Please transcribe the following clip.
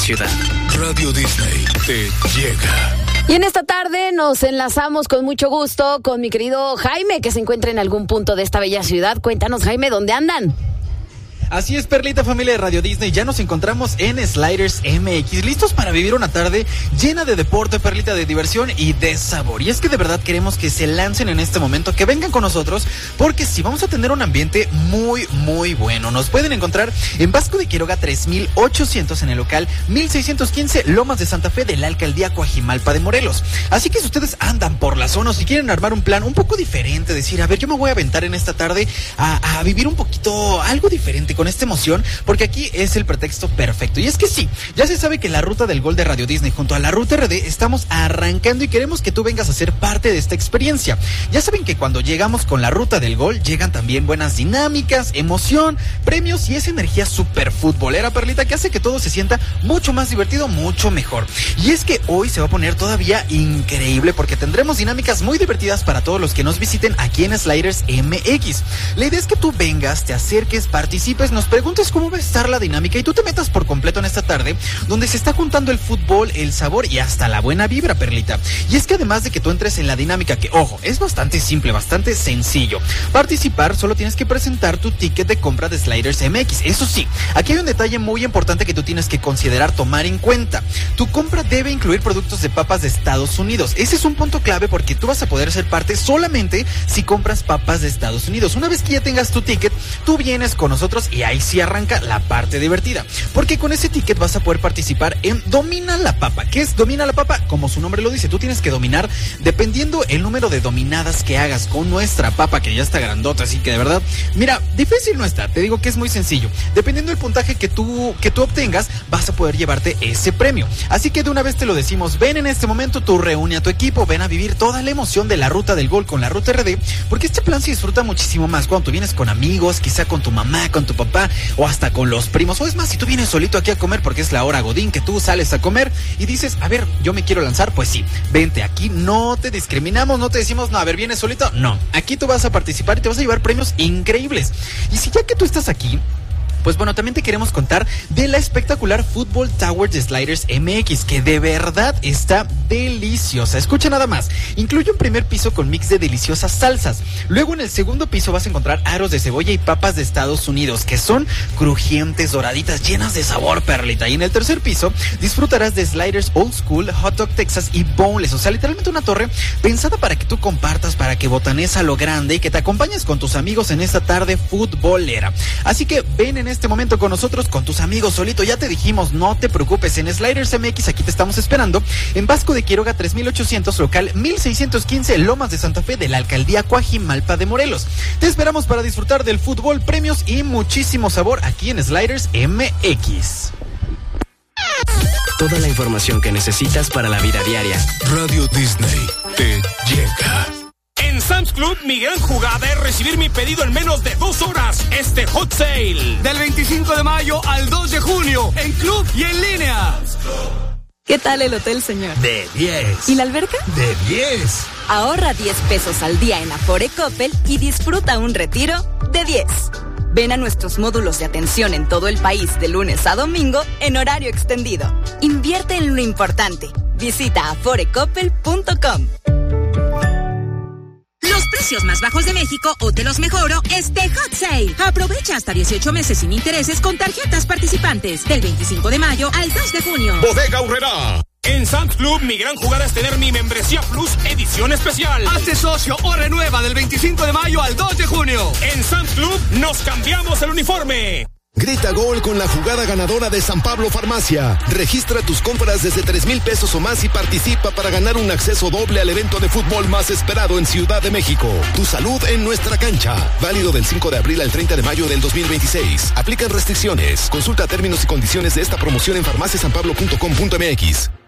ciudad. Radio Disney te llega. Y en esta tarde nos enlazamos con mucho gusto con mi querido Jaime, que se encuentra en algún punto de esta bella ciudad. Cuéntanos, Jaime, ¿dónde andan? Así es, Perlita, familia de Radio Disney, ya nos encontramos en Sliders MX, listos para vivir una tarde llena de deporte, Perlita, de diversión y de sabor. Y es que de verdad queremos que se lancen en este momento, que vengan con nosotros, porque sí vamos a tener un ambiente muy, muy bueno. Nos pueden encontrar en Vasco de Quiroga 3800 en el local 1615 Lomas de Santa Fe de la Alcaldía Coajimalpa de Morelos. Así que si ustedes andan por la zona o si quieren armar un plan un poco diferente, decir, a ver, yo me voy a aventar en esta tarde a vivir un poquito algo diferente con esta emoción, porque aquí es el pretexto perfecto. Y es que sí, ya se sabe que la Ruta del Gol de Radio Disney junto a la Ruta RD estamos arrancando y queremos que tú vengas a ser parte de esta experiencia. Ya saben que cuando llegamos con la Ruta del Gol llegan también buenas dinámicas, emoción, premios y esa energía súper futbolera, Perlita, que hace que todo se sienta mucho más divertido, mucho mejor. Y es que hoy se va a poner todavía increíble porque tendremos dinámicas muy divertidas para todos los que nos visiten aquí en Sliders MX. La idea es que tú vengas, te acerques, participes, nos preguntes cómo va a estar la dinámica y tú te metas por completo en esta tarde donde se está juntando el fútbol, el sabor y hasta la buena vibra, Perlita. Y es que además de que tú entres en la dinámica, que ojo, es bastante simple, bastante sencillo. Participar, solo tienes que presentar tu ticket de compra de Sliders MX. Eso sí, aquí hay un detalle muy importante que tú tienes que considerar tomar en cuenta. Tu compra debe incluir productos de papas de Estados Unidos. Ese es un punto clave porque tú vas a poder ser parte solamente si compras papas de Estados Unidos. Una vez que ya tengas tu ticket, tú vienes con nosotros y ahí sí arranca la parte divertida, porque con ese ticket vas a poder participar en Domina la Papa. ¿Qué es Domina la Papa? Como su nombre lo dice, tú tienes que dominar dependiendo el número de dominadas que hagas con nuestra papa, que ya está grandota, así que de verdad, mira, difícil no está, te digo que es muy sencillo. Dependiendo del puntaje que tú obtengas, vas a poder llevarte ese premio. Así que de una vez te lo decimos, ven en este momento, tú reúne a tu equipo, ven a vivir toda la emoción de la Ruta del Gol con la Ruta RD, porque este plan se disfruta muchísimo más cuando tú vienes con amigos, quizá con tu mamá, con tu papá, o hasta con los primos, o es más, si tú vienes solito aquí a comer porque es la hora godín que tú sales a comer y dices, a ver, yo me quiero lanzar, pues sí, vente aquí, no te discriminamos, no te decimos, no, a ver, ¿vienes solito? No, aquí tú vas a participar y te vas a llevar premios increíbles. Y si ya que tú estás aquí, pues bueno, también te queremos contar de la espectacular Football Tower de Sliders MX, que de verdad está deliciosa. Escucha nada más, incluye un primer piso con mix de deliciosas salsas. Luego en el segundo piso vas a encontrar aros de cebolla y papas de Estados Unidos, que son crujientes, doraditas, llenas de sabor, Perlita. Y en el tercer piso disfrutarás de Sliders Old School, Hot Dog Texas y Boneless. O sea, literalmente una torre pensada para que tú compartas, para que botanes a lo grande y que te acompañes con tus amigos en esta tarde futbolera. Así que ven en este momento con nosotros, con tus amigos solito. Ya te dijimos, no te preocupes, en Sliders MX aquí te estamos esperando en Vasco de Quiroga 3800 local 1615 Lomas de Santa Fe de la Alcaldía Coajimalpa de Morelos. Te esperamos para disfrutar del fútbol, premios y muchísimo sabor aquí en Sliders MX. Toda la información que necesitas para la vida diaria. Radio Disney te llega. En Sam's Club, mi gran jugada es recibir mi pedido en menos de 2 horas. Este Hot Sale. Del 25 de mayo al 2 de junio, en club y en línea. ¿Qué tal el hotel, señor? De 10. ¿Y la alberca? De 10. Ahorra 10 pesos al día en Afore Coppel y disfruta un retiro de 10. Ven a nuestros módulos de atención en todo el país de lunes a domingo en horario extendido. Invierte en lo importante. Visita aforecoppel.com. Los precios más bajos de México o te los mejoro este Hot Sale. Aprovecha hasta 18 meses sin intereses con tarjetas participantes del 25 de mayo al 2 de junio. Bodega Aurrerá. En Sam's Club, mi gran jugada es tener mi membresía Plus edición especial. Hazte socio o renueva del 25 de mayo al 2 de junio. En Sam's Club nos cambiamos el uniforme. Grita gol con la jugada ganadora de San Pablo Farmacia. Registra tus compras desde 3,000 pesos o más y participa para ganar un acceso doble al evento de fútbol más esperado en Ciudad de México. Tu salud en nuestra cancha. Válido del 5 de abril al 30 de mayo del 2026. Aplican restricciones. Consulta términos y condiciones de esta promoción en farmaciasanpablo.com.mx.